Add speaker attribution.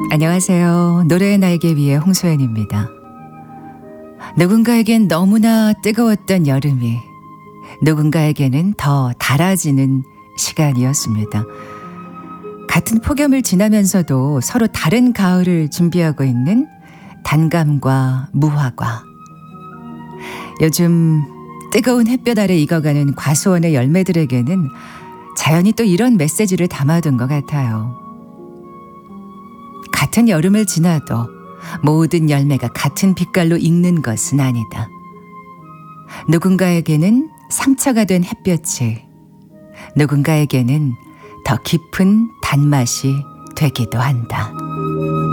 Speaker 1: 안녕하세요. 노래의 날개 위의 홍소연입니다. 누군가에겐 너무나 뜨거웠던 여름이 누군가에게는 더 달아지는 시간이었습니다. 같은 폭염을 지나면서도 서로 다른 가을을 준비하고 있는 단감과 무화과. 요즘 뜨거운 햇볕 아래 익어가는 과수원의 열매들에게는 자연이 또 이런 메시지를 담아둔 것 같아요. 같은 여름을 지나도 모든 열매가 같은 빛깔로 익는 것은 아니다. 누군가에게는 상처가 된 햇볕이, 누군가에게는 더 깊은 단맛이 되기도 한다.